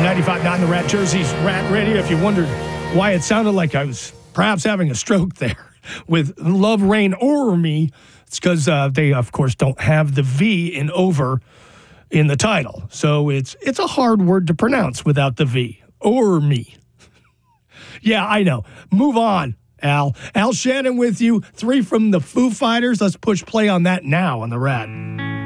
95.9 The Rat Jersey's Rat Radio. If you wondered why it sounded like I was perhaps having a stroke there with Love Reign O'er Me, it's because they, of course, don't have the V in over in the title. So it's a hard word to pronounce without the V. O'er Me. Yeah, I know. Move on, Al. Al Shannon with you. 3 from the Foo Fighters. Let's push play on that now on The Rat.